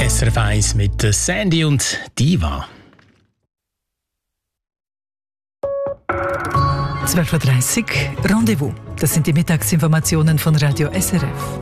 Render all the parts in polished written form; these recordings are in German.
SRF 1 mit Sandy und Diva. 12.30 Uhr, Rendezvous. Das sind die Mittagsinformationen von Radio SRF.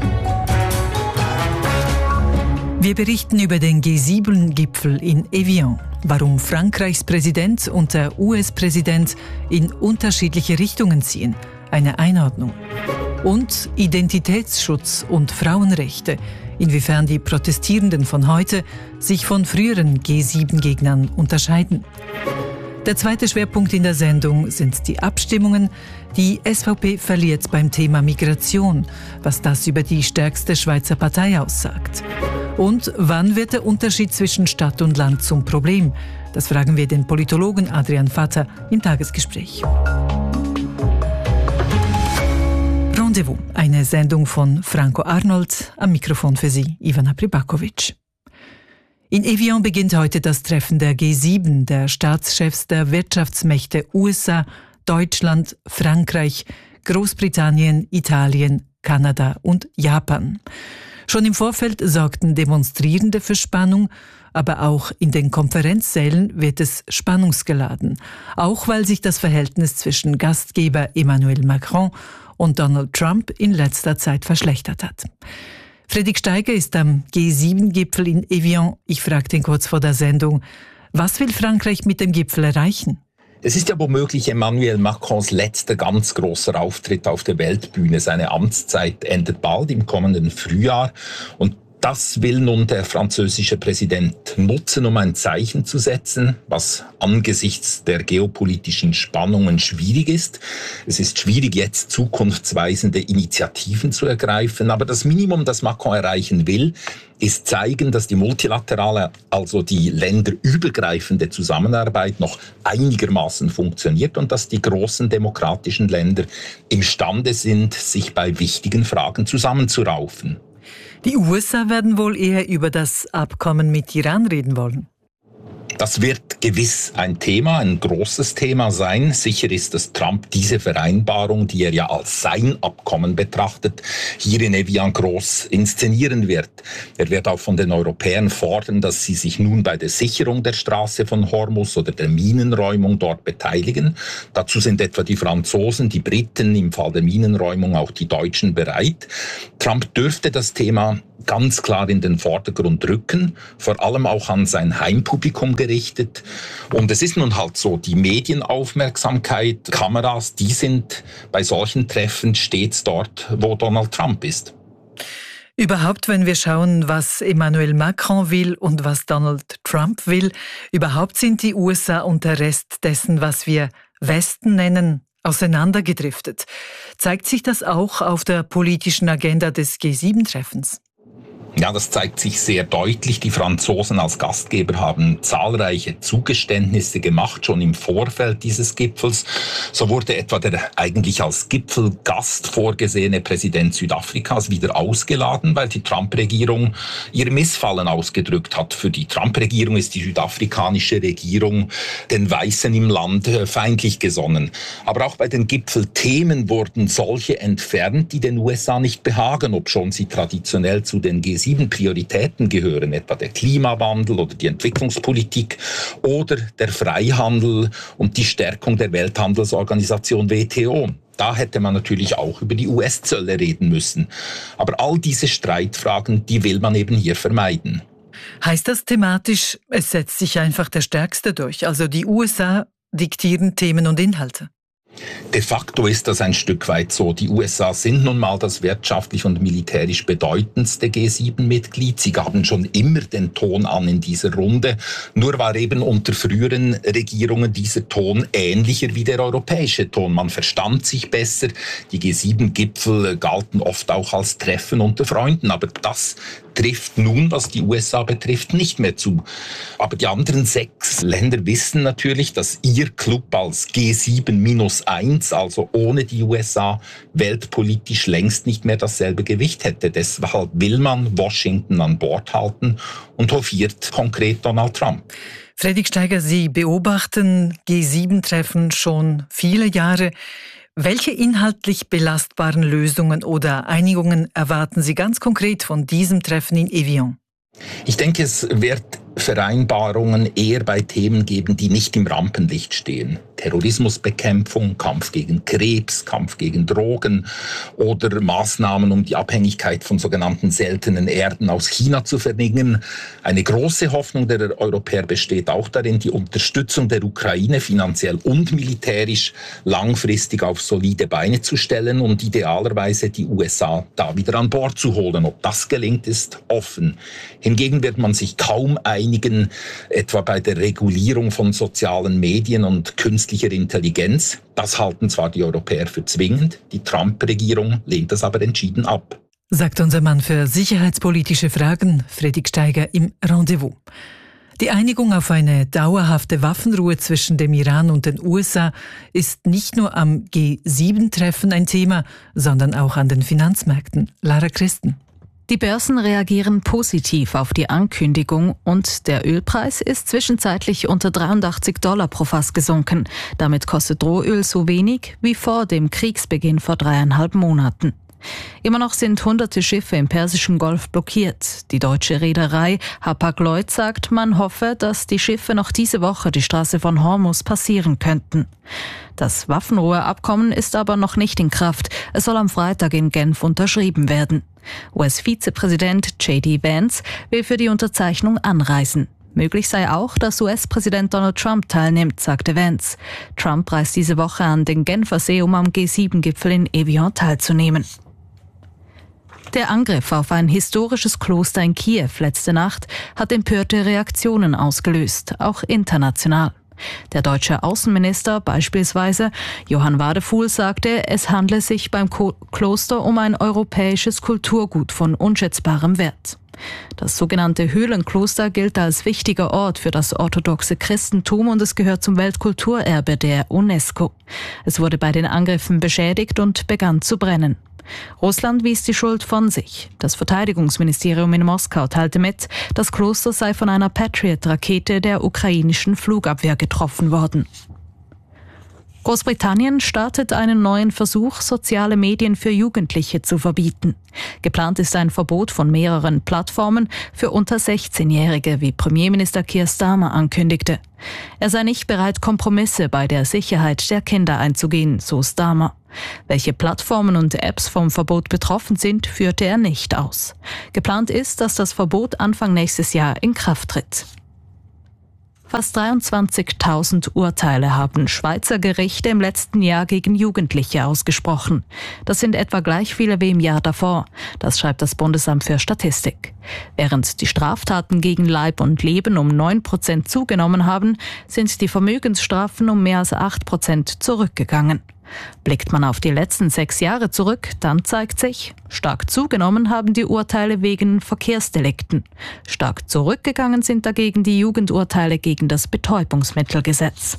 Wir berichten über den G7-Gipfel in Evian, warum Frankreichs Präsident und der US-Präsident in unterschiedliche Richtungen ziehen. Eine Einordnung. Und Identitätsschutz und Frauenrechte, inwiefern die Protestierenden von heute sich von früheren G7-Gegnern unterscheiden. Der zweite Schwerpunkt in der Sendung sind die Abstimmungen. Die SVP verliert beim Thema Migration, was das über die stärkste Schweizer Partei aussagt. Und wann wird der Unterschied zwischen Stadt und Land zum Problem? Das fragen wir den Politologen Adrian Vatter im Tagesgespräch. Rendezvous, eine Sendung von Franco Arnold, am Mikrofon für Sie, Ivana Pribakovic. In Evian beginnt heute das Treffen der G7, der Staatschefs der Wirtschaftsmächte USA, Deutschland, Frankreich, Großbritannien, Italien, Kanada und Japan. Schon im Vorfeld sorgten Demonstrierende für Spannung, aber auch in den Konferenzsälen wird es spannungsgeladen, auch weil sich das Verhältnis zwischen Gastgeber Emmanuel Macron und Donald Trump in letzter Zeit verschlechtert hat. Fredrik Steiger ist am G7-Gipfel in Evian. Ich fragte ihn kurz vor der Sendung, was will Frankreich mit dem Gipfel erreichen? Es ist ja womöglich Emmanuel Macrons letzter ganz großer Auftritt auf der Weltbühne. Seine Amtszeit endet bald im kommenden Frühjahr und das will nun der französische Präsident nutzen, um ein Zeichen zu setzen, was angesichts der geopolitischen Spannungen schwierig ist. Es ist schwierig, jetzt zukunftsweisende Initiativen zu ergreifen, aber das Minimum, das Macron erreichen will, ist zeigen, dass die multilaterale, also die länderübergreifende Zusammenarbeit noch einigermaßen funktioniert und dass die großen demokratischen Länder imstande sind, sich bei wichtigen Fragen zusammenzuraufen. Die USA werden wohl eher über das Abkommen mit Iran reden wollen. Das wird gewiss ein Thema, ein großes Thema sein. Sicher ist, dass Trump diese Vereinbarung, die er ja als sein Abkommen betrachtet, hier in Evian groß inszenieren wird. Er wird auch von den Europäern fordern, dass sie sich nun bei der Sicherung der Straße von Hormuz oder der Minenräumung dort beteiligen. Dazu sind etwa die Franzosen, die Briten, im Fall der Minenräumung auch die Deutschen bereit. Trump dürfte das Thema ganz klar in den Vordergrund rücken, vor allem auch an sein Heimpublikum gerichtet. Und es ist nun halt so, die Medienaufmerksamkeit, Kameras, die sind bei solchen Treffen stets dort, wo Donald Trump ist. Überhaupt, wenn wir schauen, was Emmanuel Macron will und was Donald Trump will, überhaupt sind die USA und der Rest dessen, was wir Westen nennen, auseinandergedriftet. Zeigt sich das auch auf der politischen Agenda des G7-Treffens? Ja, das zeigt sich sehr deutlich. Die Franzosen als Gastgeber haben zahlreiche Zugeständnisse gemacht, schon im Vorfeld dieses Gipfels. So wurde etwa der eigentlich als Gipfelgast vorgesehene Präsident Südafrikas wieder ausgeladen, weil die Trump-Regierung ihr Missfallen ausgedrückt hat. Für die Trump-Regierung ist die südafrikanische Regierung den Weißen im Land feindlich gesonnen. Aber auch bei den Gipfelthemen wurden solche entfernt, die den USA nicht behagen, obschon sie traditionell zu den G7-Prioritäten gehören, etwa der Klimawandel oder die Entwicklungspolitik oder der Freihandel und die Stärkung der Welthandelsorganisation WTO. Da hätte man natürlich auch über die US-Zölle reden müssen. Aber all diese Streitfragen, die will man eben hier vermeiden. Heißt das thematisch, es setzt sich einfach der Stärkste durch? Also die USA diktieren Themen und Inhalte? De facto ist das ein Stück weit so. Die USA sind nun mal das wirtschaftlich und militärisch bedeutendste G7-Mitglied. Sie gaben schon immer den Ton an in dieser Runde. Nur war eben unter früheren Regierungen dieser Ton ähnlicher wie der europäische Ton. Man verstand sich besser. Die G7-Gipfel galten oft auch als Treffen unter Freunden. Aber das trifft nun, was die USA betrifft, nicht mehr zu. Aber die anderen 6 Länder wissen natürlich, dass ihr Club als G7-1, also ohne die USA, weltpolitisch längst nicht mehr dasselbe Gewicht hätte. Deshalb will man Washington an Bord halten und hofiert konkret Donald Trump. Fredrik Steiger, Sie beobachten G7-Treffen schon viele Jahre. Welche inhaltlich belastbaren Lösungen oder Einigungen erwarten Sie ganz konkret von diesem Treffen in Evian? Ich denke, es wird Vereinbarungen eher bei Themen geben, die nicht im Rampenlicht stehen. Terrorismusbekämpfung, Kampf gegen Krebs, Kampf gegen Drogen oder Maßnahmen, um die Abhängigkeit von sogenannten seltenen Erden aus China zu verringern. Eine große Hoffnung der Europäer besteht auch darin, die Unterstützung der Ukraine finanziell und militärisch langfristig auf solide Beine zu stellen und idealerweise die USA da wieder an Bord zu holen. Ob das gelingt, ist offen. Hingegen wird man sich kaum einigen, etwa bei der Regulierung von sozialen Medien und künstlicher Intelligenz. Das halten zwar die Europäer für zwingend, die Trump-Regierung lehnt das aber entschieden ab. Sagt unser Mann für sicherheitspolitische Fragen, Fredrik Steiger, im Rendezvous. Die Einigung auf eine dauerhafte Waffenruhe zwischen dem Iran und den USA ist nicht nur am G7-Treffen ein Thema, sondern auch an den Finanzmärkten. Lara Christen. Die Börsen reagieren positiv auf die Ankündigung und der Ölpreis ist zwischenzeitlich unter $83 pro Fass gesunken. Damit kostet Rohöl so wenig wie vor dem Kriegsbeginn vor 3,5 Monaten. Immer noch sind hunderte Schiffe im Persischen Golf blockiert. Die deutsche Reederei Hapag-Lloyd sagt, man hoffe, dass die Schiffe noch diese Woche die Straße von Hormuz passieren könnten. Das Waffenruheabkommen ist aber noch nicht in Kraft. Es soll am Freitag in Genf unterschrieben werden. US-Vizepräsident J.D. Vance will für die Unterzeichnung anreisen. Möglich sei auch, dass US-Präsident Donald Trump teilnimmt, sagte Vance. Trump reist diese Woche an den Genfersee, um am G7-Gipfel in Evian teilzunehmen. Der Angriff auf ein historisches Kloster in Kiew letzte Nacht hat empörte Reaktionen ausgelöst, auch international. Der deutsche Außenminister beispielsweise, Johann Wadefuhl, sagte, es handle sich beim Kloster um ein europäisches Kulturgut von unschätzbarem Wert. Das sogenannte Höhlenkloster gilt als wichtiger Ort für das orthodoxe Christentum und es gehört zum Weltkulturerbe der UNESCO. Es wurde bei den Angriffen beschädigt und begann zu brennen. Russland wies die Schuld von sich. Das Verteidigungsministerium in Moskau teilte mit, das Kloster sei von einer Patriot-Rakete der ukrainischen Flugabwehr getroffen worden. Großbritannien startet einen neuen Versuch, soziale Medien für Jugendliche zu verbieten. Geplant ist ein Verbot von mehreren Plattformen für unter 16-Jährige, wie Premierminister Keir Starmer ankündigte. Er sei nicht bereit, Kompromisse bei der Sicherheit der Kinder einzugehen, so Starmer. Welche Plattformen und Apps vom Verbot betroffen sind, führte er nicht aus. Geplant ist, dass das Verbot Anfang nächstes Jahr in Kraft tritt. Fast 23.000 Urteile haben Schweizer Gerichte im letzten Jahr gegen Jugendliche ausgesprochen. Das sind etwa gleich viele wie im Jahr davor. Das schreibt das Bundesamt für Statistik. Während die Straftaten gegen Leib und Leben um 9% zugenommen haben, sind die Vermögensstrafen um mehr als 8% zurückgegangen. Blickt man auf die letzten 6 Jahre zurück, dann zeigt sich, stark zugenommen haben die Urteile wegen Verkehrsdelikten. Stark zurückgegangen sind dagegen die Jugendurteile gegen das Betäubungsmittelgesetz.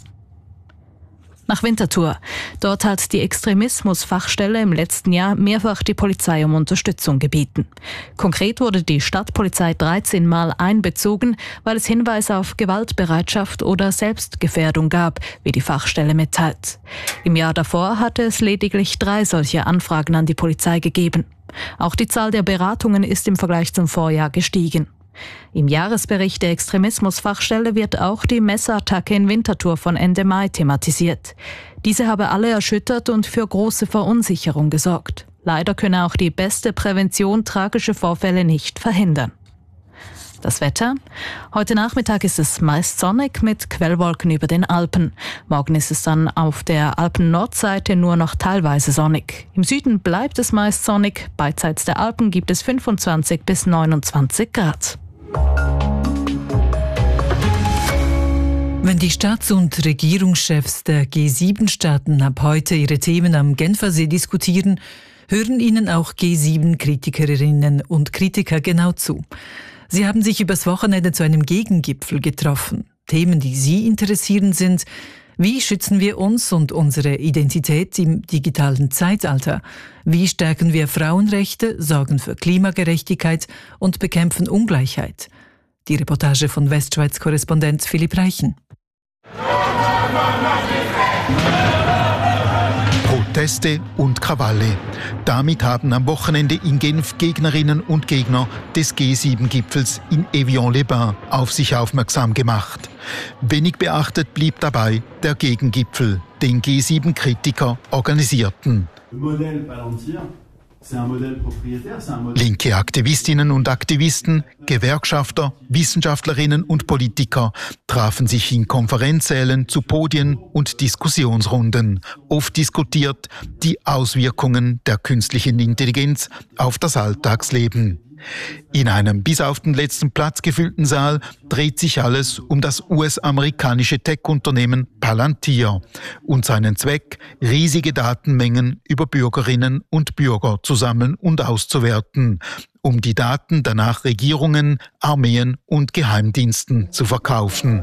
Nach Winterthur. Dort hat die Extremismusfachstelle im letzten Jahr mehrfach die Polizei um Unterstützung gebeten. Konkret wurde die Stadtpolizei 13 Mal einbezogen, weil es Hinweise auf Gewaltbereitschaft oder Selbstgefährdung gab, wie die Fachstelle mitteilt. Im Jahr davor hatte es lediglich 3 solche Anfragen an die Polizei gegeben. Auch die Zahl der Beratungen ist im Vergleich zum Vorjahr gestiegen. Im Jahresbericht der Extremismusfachstelle wird auch die Messerattacke in Winterthur von Ende Mai thematisiert. Diese habe alle erschüttert und für große Verunsicherung gesorgt. Leider könne auch die beste Prävention tragische Vorfälle nicht verhindern. Das Wetter? Heute Nachmittag ist es meist sonnig mit Quellwolken über den Alpen. Morgen ist es dann auf der Alpen-Nordseite nur noch teilweise sonnig. Im Süden bleibt es meist sonnig. Beidseits der Alpen gibt es 25 bis 29 Grad. Wenn die Staats- und Regierungschefs der G7-Staaten ab heute ihre Themen am Genfersee diskutieren, hören ihnen auch G7-Kritikerinnen und Kritiker genau zu. Sie haben sich übers Wochenende zu einem Gegengipfel getroffen. Themen, die Sie interessieren, sind: Wie schützen wir uns und unsere Identität im digitalen Zeitalter? Wie stärken wir Frauenrechte, sorgen für Klimagerechtigkeit und bekämpfen Ungleichheit? Die Reportage von Westschweiz-Korrespondent Philipp Reichen. Proteste und Krawalle. Damit haben am Wochenende in Genf Gegnerinnen und Gegner des G7-Gipfels in Évian-les-Bains auf sich aufmerksam gemacht. Wenig beachtet blieb dabei der Gegengipfel, den G7-Kritiker organisierten. Linke Aktivistinnen und Aktivisten, Gewerkschafter, Wissenschaftlerinnen und Politiker trafen sich in Konferenzsälen zu Podien und Diskussionsrunden. Oft diskutiert die Auswirkungen der künstlichen Intelligenz auf das Alltagsleben. In einem bis auf den letzten Platz gefüllten Saal dreht sich alles um das US-amerikanische Tech-Unternehmen Palantir und seinen Zweck, riesige Datenmengen über Bürgerinnen und Bürger zu sammeln und auszuwerten, um die Daten danach Regierungen, Armeen und Geheimdiensten zu verkaufen.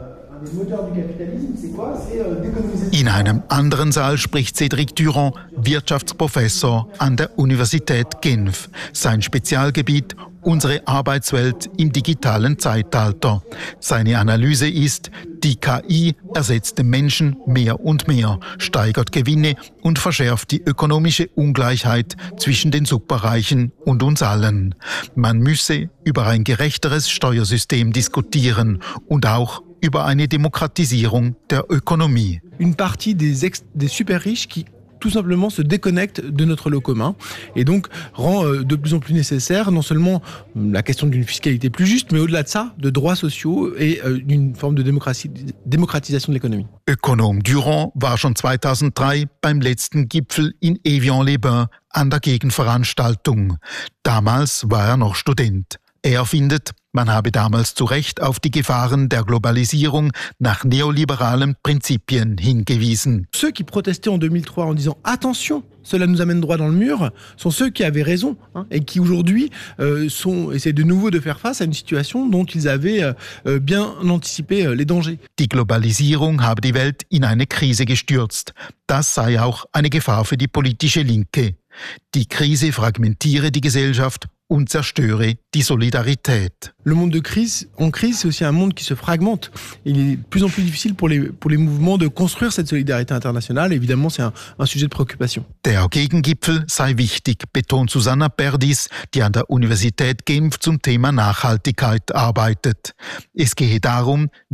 In einem anderen Saal spricht Cédric Durand, Wirtschaftsprofessor an der Universität Genf. Sein Spezialgebiet: unsere Arbeitswelt im digitalen Zeitalter. Seine Analyse ist: Die KI ersetzt den Menschen mehr und mehr, steigert Gewinne und verschärft die ökonomische Ungleichheit zwischen den Superreichen und uns allen. Man müsse über ein gerechteres Steuersystem diskutieren und auch über eine Demokratisierung der Ökonomie. Une partie des super riches qui tout simplement se déconnectent de notre lot commun et donc rend de plus en plus nécessaire non seulement la question d'une fiscalité plus juste, mais au-delà de ça, de droits sociaux et d'une forme de démocratisation de l'économie. Ökonom Durand war schon 2003 beim letzten Gipfel in Évian-les-Bains an der Gegenveranstaltung. Damals war er noch Student. Er findet, man habe damals zu Recht auf die Gefahren der Globalisierung nach neoliberalen Prinzipien hingewiesen. Ceux qui protestaient en 2003 en disant « Attention, cela nous amène droit dans le mur » sont ceux qui avaient raison et qui aujourd'hui essaient de nouveau de faire face à une situation dont ils avaient bien anticipé les dangers. Die Globalisierung habe die Welt in eine Krise gestürzt. Das sei auch eine Gefahr für die politische Linke. Die Krise fragmentiere die Gesellschaft und zerstöre die Solidarität. Le monde de crise, en crise, c'est aussi un monde qui se fragmente. Il est de plus en plus difficile pour les mouvements de construire cette solidarité internationale. Évidemment, c'est un sujet de préoccupation. Der Gegengipfel sei wichtig, betont Susanna Perdis, die an der Universität Genf zum Thema Nachhaltigkeit arbeitet. Es gehe darum,